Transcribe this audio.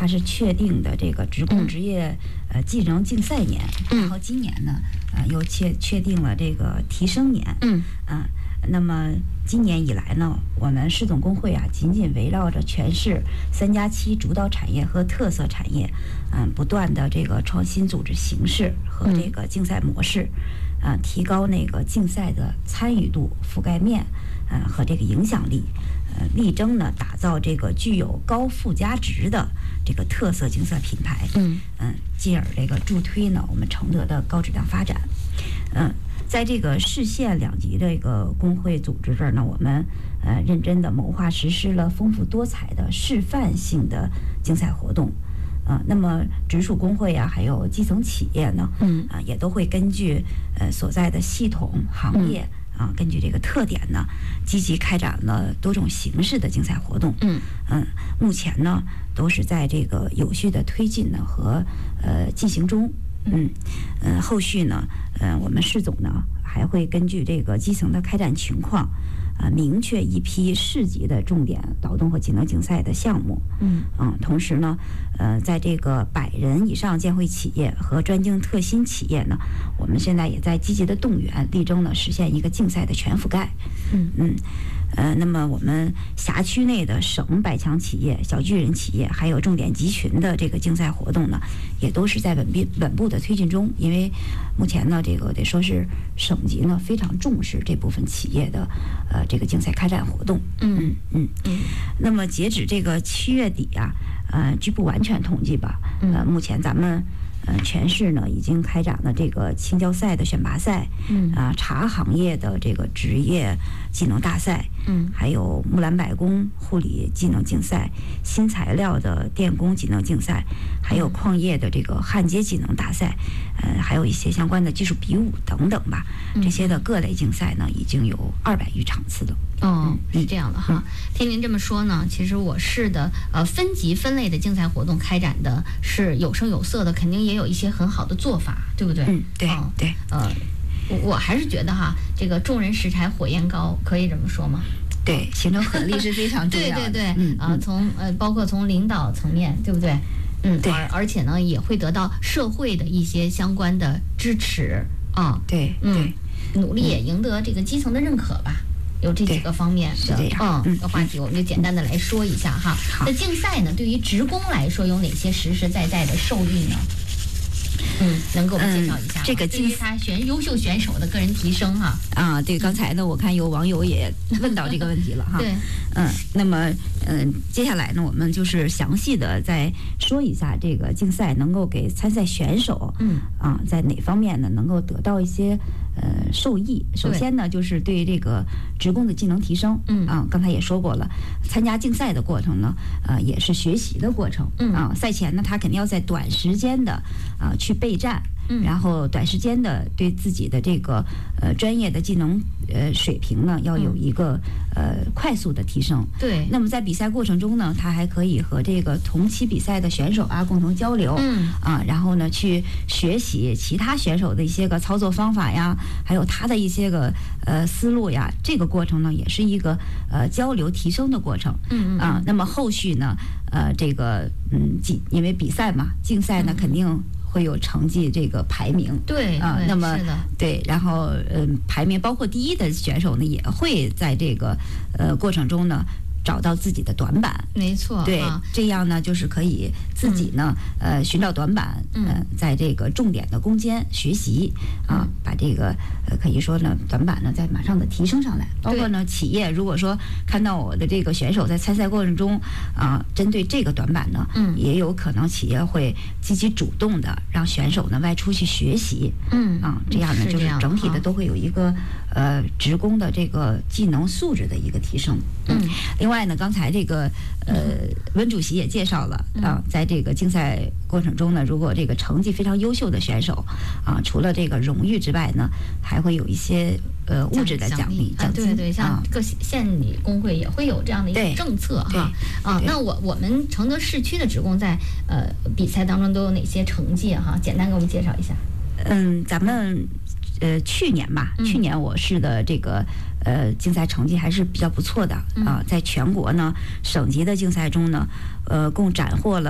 它是确定的这个职工职业技能竞赛年，然后今年呢又确定了这个提升年。那么今年以来呢，我们市总工会紧紧围绕着全市3+7主导产业和特色产业，不断的这个创新组织形式和这个竞赛模式，提高那个竞赛的参与度、覆盖面，和这个影响力，力争呢打造这个具有高附加值的这个特色竞赛品牌，进而这个助推呢我们承德的高质量发展。在这个市县两级这个工会组织这儿呢，我们认真的谋划实施了丰富多彩的示范性的竞赛活动。那么直属工会还有基层企业呢，也都会根据所在的系统行业根据这个特点呢，积极开展了多种形式的竞赛活动。目前呢都是在这个有序的推进呢和进行中。后续呢，我们市总呢还会根据这个基层的开展情况，明确一批市级的重点劳动和技能竞赛的项目。同时呢，在这个100人以上建会企业和专精特新企业呢，我们现在也在积极的动员，力争呢实现一个竞赛的全覆盖。那么我们辖区内的省百强企业、小巨人企业，还有重点集群的这个竞赛活动呢，也都是在稳步的推进中。因为目前呢，这个得说是省级呢非常重视这部分企业的这个竞赛开展活动。那么截止这个7月底据不完全统计吧，目前咱们全市呢已经开展了这个青椒赛的选拔赛，茶行业的这个职业技能大赛，还有木兰百工护理技能竞赛，新材料的电工技能竞赛，还有矿业的这个焊接技能大赛，还有一些相关的技术比武等等吧。这些的各类竞赛呢，已经有200余场次了。 是这样的哈。听您这么说呢，其实我市的分级分类的竞赛活动开展的是有声有色的，肯定也有一些很好的做法，对不对？ 对。 我还是觉得这个众人拾柴火焰高，可以这么说吗？ 对，形成合力是非常重要的。 对，包括从领导层面，对不对？ 对。 而且呢，也会得到社会的一些相关的支持对， 努力也赢得这个基层的认可吧。有这几个方面的话题，我们就简单的来说一下哈。那竞赛呢，对于职工来说有哪些实实在在的受益呢？能给我们介绍一下这个对于他优秀选手的个人提升对，刚才呢，我看有网友也问到这个问题了哈。 对， 那么接下来呢，我们就是详细的再说一下这个竞赛能够给参赛选手在哪方面呢能够得到一些受益。首先呢，就是对这个职工的技能提升。刚才也说过了，参加竞赛的过程呢，也是学习的过程。赛前呢，他肯定要在短时间的去备战，然后短时间的对自己的这个专业的技能水平呢，要有一个快速的提升。 对。 那么在比赛过程中呢，他还可以和这个同期比赛的选手共同交流。然后呢，去学习其他选手的一些个操作方法呀，还有他的一些个思路呀。这个过程呢，也是一个交流提升的过程。那么后续呢，这个因为比赛嘛，竞赛呢肯定会有成绩这个排名。 对那么是的， 对，然后排名包括第一的选手呢，也会在这个过程中呢找到自己的短板。 没错。 对，这样呢就是可以自己呢寻找短板，在这个重点的攻坚学习把这个可以说呢短板呢再马上的提升上来。包括呢企业如果说看到我的这个选手在参赛过程中针对这个短板呢，也有可能企业会积极主动的让选手呢外出去学习。这样呢就是整体的都会有一个职工的这个技能素质的一个提升。另外呢，刚才这个温主席也介绍了在这个竞赛过程中呢，如果这个成绩非常优秀的选手除了这个荣誉之外呢，还会有一些物质的奖励奖金。 对，像各县里工会也会有这样的一个政策那我们承德市区的职工在比赛当中都有哪些成绩简单给我们介绍一下。 咱们去年我市的这个竞赛成绩还是比较不错的在全国呢省级的竞赛中呢，共斩获了